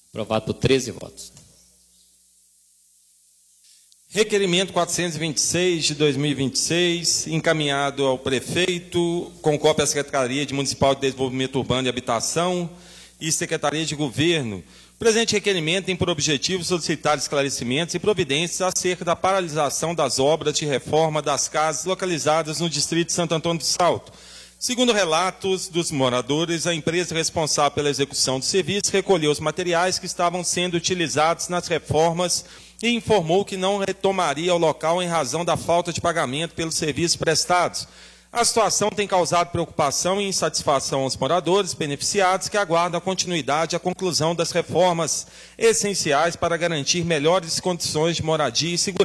Aprovado por 13 votos. Requerimento 426 de 2026, encaminhado ao prefeito, com cópia à Secretaria Municipal de Desenvolvimento Urbano e Habitação e Secretaria de Governo. O presente requerimento tem por objetivo solicitar esclarecimentos e providências acerca da paralisação das obras de reforma das casas localizadas no distrito de Santo Antônio do Salto. Segundo relatos dos moradores, a empresa responsável pela execução do serviço recolheu os materiais que estavam sendo utilizados nas reformas e informou que não retomaria o local em razão da falta de pagamento pelos serviços prestados. A situação tem causado preocupação e insatisfação aos moradores beneficiados que aguardam a continuidade e a conclusão das reformas essenciais para garantir melhores condições de moradia e segurança.